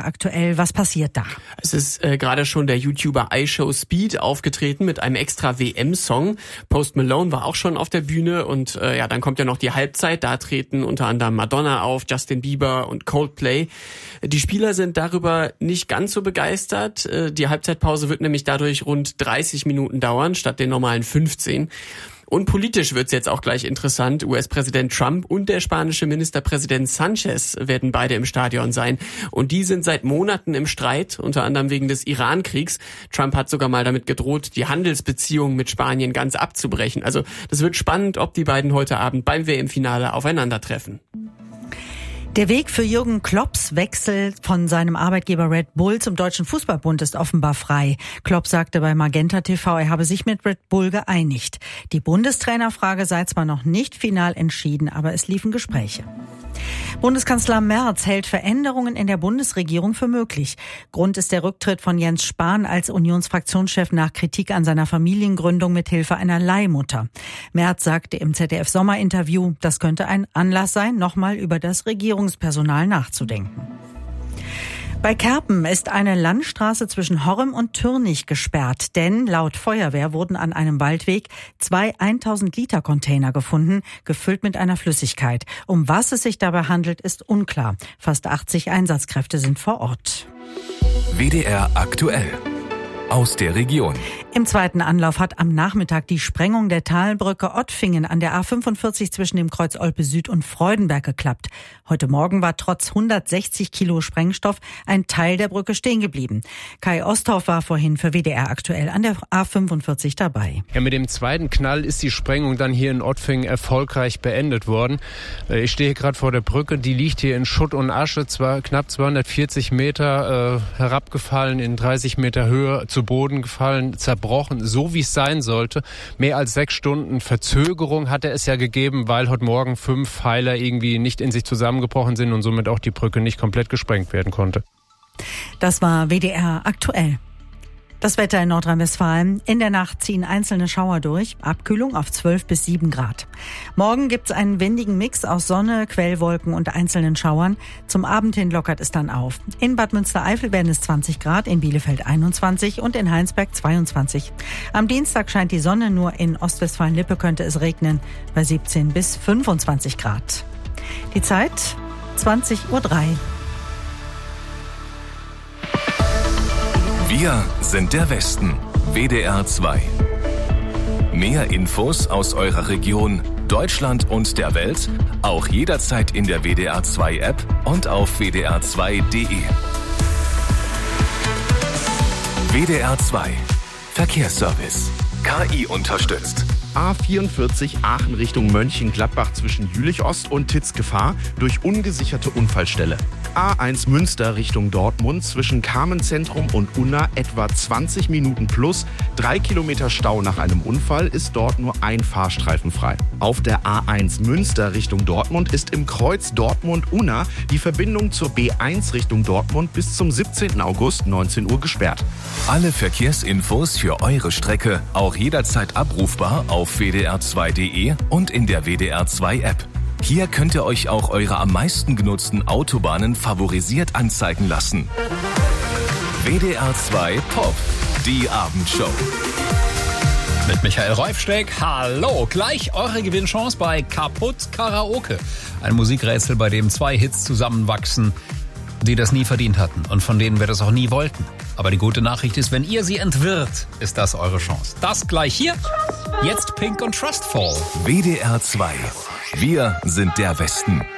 aktuell. Was passiert da? Es ist gerade schon der YouTuber iShowSpeed aufgetreten mit einem extra WM-Song. Post Malone war auch schon auf der Bühne und dann kommt ja noch die Halbzeit. Da treten unter anderem Madonna auf, Justin Bieber und Coldplay. Die Spieler sind darüber nicht ganz so begeistert. Die Halbzeitpause wird nämlich dadurch rund 30 Minuten dauern, statt den normalen 15. Und politisch wird's jetzt auch gleich interessant. US-Präsident Trump und der spanische Ministerpräsident Sanchez werden beide im Stadion sein. Und die sind seit Monaten im Streit, unter anderem wegen des Iran-Kriegs. Trump hat sogar mal damit gedroht, die Handelsbeziehungen mit Spanien ganz abzubrechen. Also das wird spannend, ob die beiden heute Abend beim WM-Finale aufeinandertreffen. Der Weg für Jürgen Klopps Wechsel von seinem Arbeitgeber Red Bull zum Deutschen Fußballbund ist offenbar frei. Klopp sagte bei Magenta TV, er habe sich mit Red Bull geeinigt. Die Bundestrainerfrage sei zwar noch nicht final entschieden, aber es liefen Gespräche. Bundeskanzler Merz hält Veränderungen in der Bundesregierung für möglich. Grund ist der Rücktritt von Jens Spahn als Unionsfraktionschef nach Kritik an seiner Familiengründung mit Hilfe einer Leihmutter. Merz sagte im ZDF-Sommerinterview, das könnte ein Anlass sein, nochmal über das Regierungspersonal nachzudenken. Bei Kerpen ist eine Landstraße zwischen Horrem und Türnich gesperrt, denn laut Feuerwehr wurden an einem Waldweg 2 1000-Liter-Container gefunden, gefüllt mit einer Flüssigkeit. Um was es sich dabei handelt, ist unklar. Fast 80 Einsatzkräfte sind vor Ort. WDR aktuell. Aus der Region. Im zweiten Anlauf hat am Nachmittag die Sprengung der Talbrücke Ottfingen an der A45 zwischen dem Kreuz Olpe Süd und Freudenberg geklappt. Heute Morgen war trotz 160 Kilo Sprengstoff ein Teil der Brücke stehen geblieben. Kai Osthoff war vorhin für WDR aktuell an der A45 dabei. Ja, mit dem zweiten Knall ist die Sprengung dann hier in Ottfingen erfolgreich beendet worden. Ich stehe gerade vor der Brücke, die liegt hier in Schutt und Asche, zwar knapp 240 Meter herabgefallen, in 30 Meter Höhe zu Boden gefallen, zerbrochen, so wie es sein sollte. Mehr als 6 Stunden Verzögerung hatte es ja gegeben, weil heute Morgen 5 Pfeiler irgendwie nicht in sich zusammengebrochen sind und somit auch die Brücke nicht komplett gesprengt werden konnte. Das war WDR aktuell. Das Wetter in Nordrhein-Westfalen. In der Nacht ziehen einzelne Schauer durch. Abkühlung auf 12 bis 7 Grad. Morgen gibt's einen windigen Mix aus Sonne, Quellwolken und einzelnen Schauern. Zum Abend hin lockert es dann auf. In Bad Münstereifel werden es 20 Grad, in Bielefeld 21 und in Heinsberg 22. Am Dienstag scheint die Sonne, nur in Ostwestfalen-Lippe könnte es regnen, bei 17 bis 25 Grad. Die Zeit 20:03 Uhr. Wir sind der Westen. WDR 2. Mehr Infos aus eurer Region, Deutschland und der Welt, auch jederzeit in der WDR 2 App und auf wdr2.de. WDR 2. Verkehrsservice. KI unterstützt. A44 Aachen Richtung Mönchengladbach zwischen Jülich-Ost und Titz-Gefahr durch ungesicherte Unfallstelle. A1 Münster Richtung Dortmund zwischen Carmen-Zentrum und Unna etwa 20 Minuten plus. 3 Kilometer Stau nach einem Unfall, ist dort nur ein Fahrstreifen frei. Auf der A1 Münster Richtung Dortmund ist im Kreuz Dortmund-Unna die Verbindung zur B1 Richtung Dortmund bis zum 17. August 19 Uhr gesperrt. Alle Verkehrsinfos für eure Strecke auch jederzeit abrufbar auf wdr2.de und in der WDR 2 App. Hier könnt ihr euch auch eure am meisten genutzten Autobahnen favorisiert anzeigen lassen. WDR 2 Pop, die Abendshow. Mit Michael Reufsteck. Hallo, gleich eure Gewinnchance bei Kaputt Karaoke. Ein Musikrätsel, bei dem 2 Hits zusammenwachsen, die das nie verdient hatten und von denen wir das auch nie wollten. Aber die gute Nachricht ist, wenn ihr sie entwirrt, ist das eure Chance. Das gleich hier. Jetzt Pink und Trustfall. WDR 2. Wir sind der Westen.